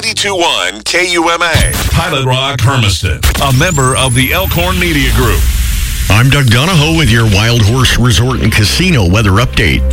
92.1 KUMA. Pilot Rock Hermiston, a member of the Elkhorn Media Group. I'm Doug Donahoe with your Wild Horse Resort and Casino weather update.